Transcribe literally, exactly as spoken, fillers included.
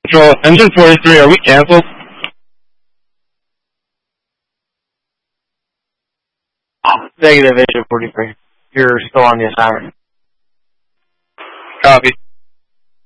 Control, engine forty-three, are we canceled? Negative, engine forty-three. You're still on the assignment. Copy.